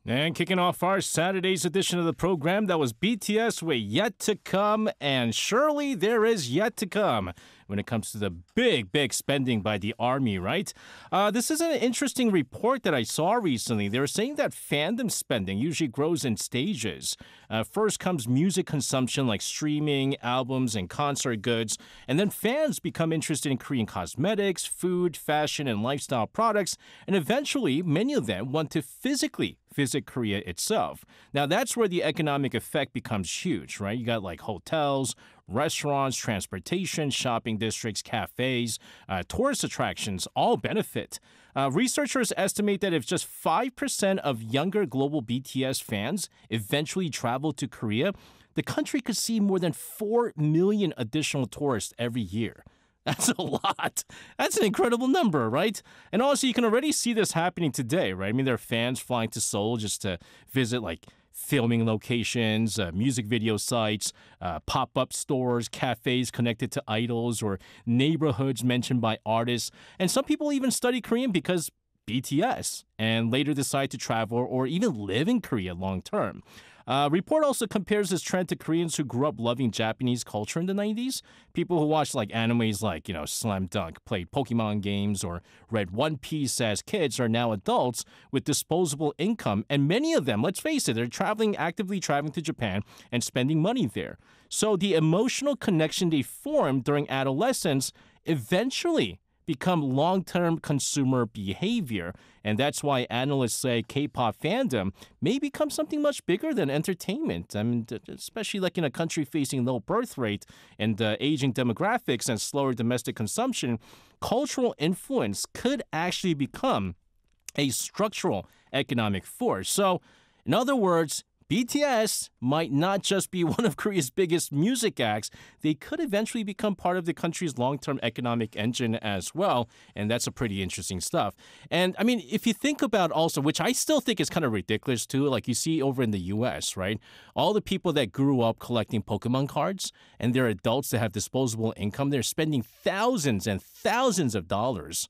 And kicking off our Saturday's edition of the program, that was BTS with Yet to Come, and surely there is yet to come when it comes to the big spending by the army, right? This is an interesting report that I saw recently. They were saying that fandom spending usually grows in stages. First comes music consumption like streaming, albums, and concert goods, and then fans become interested in Korean cosmetics, food, fashion, and lifestyle products, and eventually many of them want to physically visit Korea itself. Now, that's where the economic effect becomes huge, right? You got like hotels, restaurants, transportation, shopping districts, cafes, tourist attractions all benefit. Researchers estimate that if just 5% of younger global BTS fans eventually travel to Korea, the country could see more than 4 million additional tourists every year. That's a lot. That's an incredible number, right? And also, you can already see this happening today, right? I mean, there are fans flying to Seoul just to visit, like, filming locations, music video sites, pop-up stores, cafes connected to idols, or neighborhoods mentioned by artists. And some people even study Korean because BTS, and later decide to travel or even live in Korea long term. Report also compares this trend to Koreans who grew up loving Japanese culture in the 90s. People who watched like animes like, Slam Dunk, played Pokemon games, or read One Piece as kids are now adults with disposable income. And many of them, let's face it, they're actively traveling to Japan and spending money there. So the emotional connection they formed during adolescence eventually become long-term consumer behavior. And that's why analysts say K-pop fandom may become something much bigger than entertainment. I mean, especially like in a country facing low birth rate and aging demographics and slower domestic consumption, cultural influence could actually become a structural economic force. So, in other words, BTS might not just be one of Korea's biggest music acts, they could eventually become part of the country's long-term economic engine as well, and that's a pretty interesting stuff. And I mean, if you think about also, which I still think is kind of ridiculous too, like you see over in the US, right? All the people that grew up collecting Pokemon cards, and they're adults that have disposable income, they're spending thousands and thousands of dollars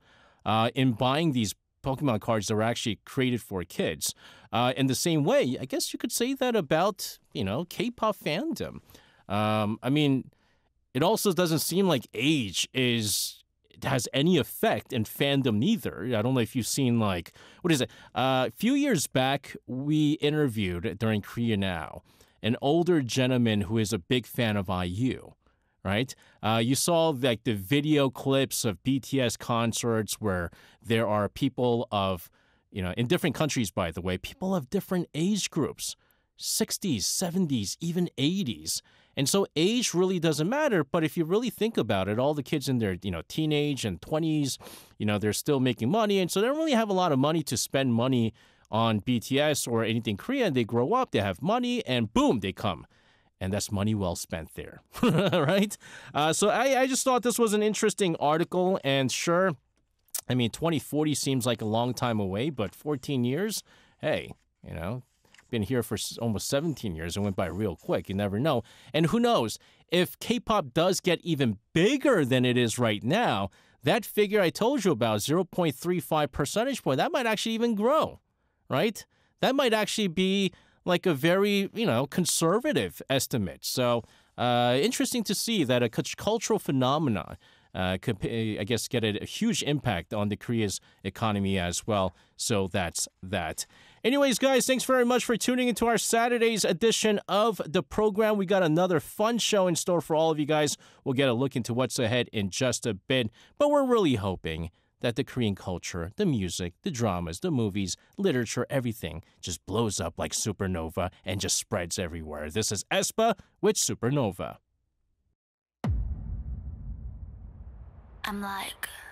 in buying these Pokemon cards that were actually created for kids. In the same way, I guess you could say that about, K-pop fandom. I mean, it also doesn't seem like age has any effect in fandom neither. I don't know if you've seen what is it? A few years back, we interviewed during Korea Now an older gentleman who is a big fan of IU. Right? You saw like the video clips of BTS concerts where there are people of, in different countries, by the way, people of different age groups, 60s, 70s, even 80s. And so age really doesn't matter. But if you really think about it, all the kids in their, teenage and 20s, they're still making money. And so they don't really have a lot of money to spend money on BTS or anything Korean. They grow up, they have money, and boom, they come. And that's money well spent there, right? So I just thought this was an interesting article. And sure, I mean, 2040 seems like a long time away, but 14 years, hey, been here for almost 17 years. It went by real quick. You never know. And who knows, if K-pop does get even bigger than it is right now, that figure I told you about, 0.35 percentage point, that might actually even grow, right? That might actually be like a very, conservative estimate. So interesting to see that a cultural phenomenon could, I guess, get a huge impact on the Korea's economy as well. So that's that. Anyways, guys, thanks very much for tuning into our Saturday's edition of the program. We got another fun show in store for all of you guys. We'll get a look into what's ahead in just a bit. But we're really hoping that the Korean culture, the music, the dramas, the movies, literature, everything just blows up like supernova and just spreads everywhere. This is aespa with Supernova. I'm like